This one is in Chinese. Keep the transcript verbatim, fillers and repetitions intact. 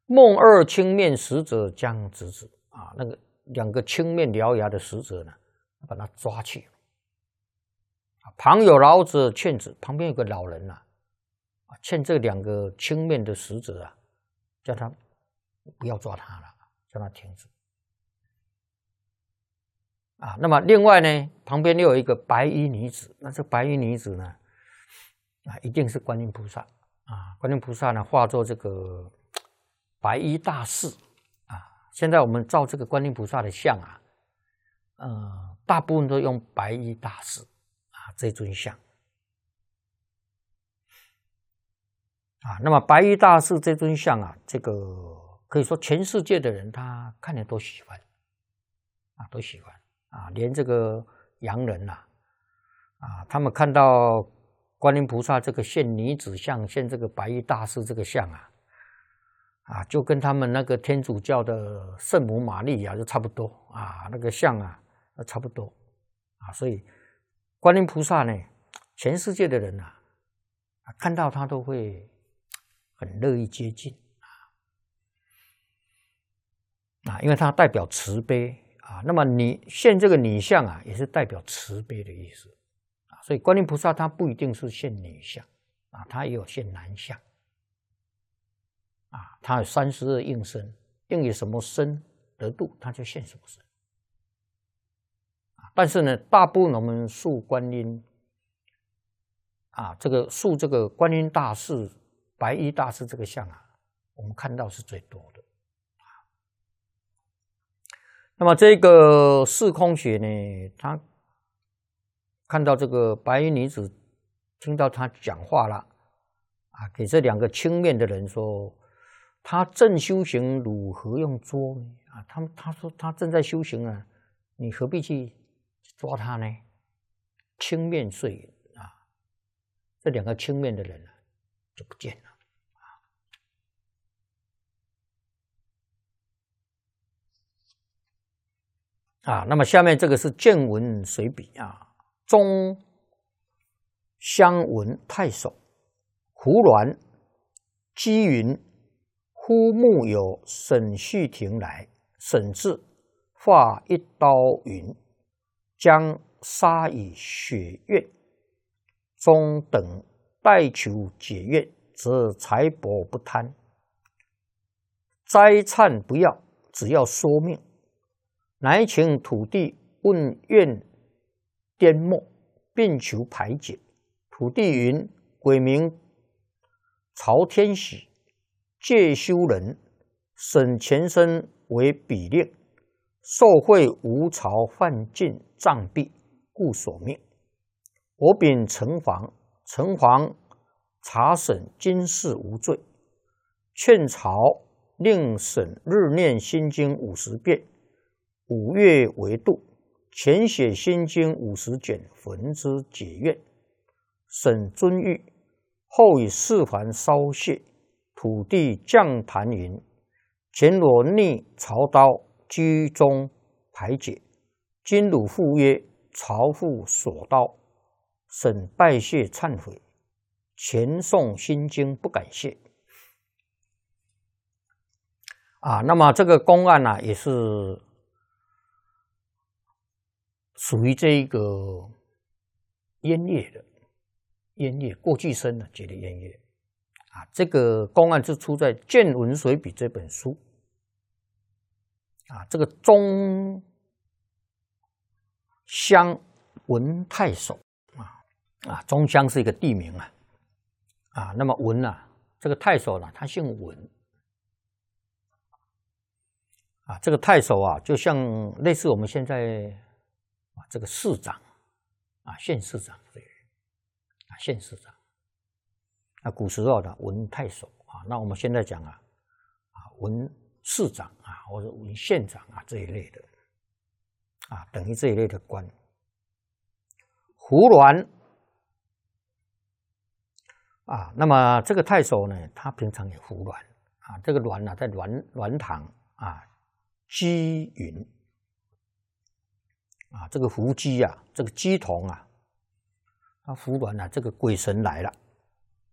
梦二青面使者将直指啊，那个两个青面獠牙的使者呢，把他抓去。旁有老者劝止，旁边有个老人呐、啊，劝这两个青面的使者啊，叫他不要抓他了，叫他停止。啊，那么另外呢，旁边又有一个白衣女子，那这白衣女子呢，啊，一定是观音菩萨啊，观音菩萨呢化作这个白衣大士啊。现在我们照这个观音菩萨的像啊，呃，大部分都用白衣大士啊这尊像啊。那么白衣大士这尊像啊，这个可以说全世界的人他看了都喜欢啊，都喜欢。啊，连这个洋人呐、啊，啊，他们看到观音菩萨这个现女子像，现这个白衣大士这个像啊，啊，就跟他们那个天主教的圣母玛利亚就差不多啊，那个像啊，差不多啊，所以观音菩萨呢，全世界的人啊，看到他都会很乐意接近啊，因为它代表慈悲。啊，那么你现这个女像啊，也是代表慈悲的意思啊，所以观音菩萨他不一定是现女像啊，他也有现男像啊，他有三十二应身，应以什么身得度，他就现什么身啊。但是呢，大部分我们塑观音啊，这个塑这个观音大士、白衣大士这个像啊，我们看到是最多的。那么这个四空学呢，他看到这个白衣女子，听到他讲话了啊，给这两个青面的人说，他正修行，如何用捉呢？啊，他他说他正在修行啊，你何必去抓他呢？青面睡影啊，这两个青面的人啊就不见了。啊，那么下面这个是见闻随笔啊，中香闻太守胡鸾积云，忽目有沈旭亭来，沈至，发一刀云，将杀以血愿。中等待求解愿，则财帛不贪，灾忏不要，只要说命。乃请土地问愿颠末，并求排解。土地云：鬼名曹天喜，介休人，审前身为比令，受贿吴朝犯尽杖毙，故所命。我禀城隍，城隍查审今事无罪，劝朝令审日念心经五十遍。五月为度，前写心经五十卷，焚之解愿。审遵谕，后以四环烧谢。土地降坛云：前罗逆朝刀，居中排解。今汝复曰：朝复所刀。审拜谢忏悔，前诵心经不敢谢。啊，那么这个公案呢、啊，也是属于这一个烟叶的烟叶过去生的结的烟叶啊，这个公案是出在《见闻随笔》这本书啊。这个中乡文太守啊啊，中乡是一个地名啊啊，那么文啊，这个太守呢，他姓文啊，这个太守啊，就像类似我们现在。啊，这个市长啊，县市长对啊，县市长啊，古时候的文太守啊，那我们现在讲啊啊文市长啊，或者文县长啊这一类的啊，等于这一类的官。胡鸾啊，那么这个太守呢，他平常也胡鸾啊，这个鸾呢、啊，在鸾鸾堂啊积云。啊，这个伏击啊，这个鸡童啊，他伏鸾啊，这个鬼神来了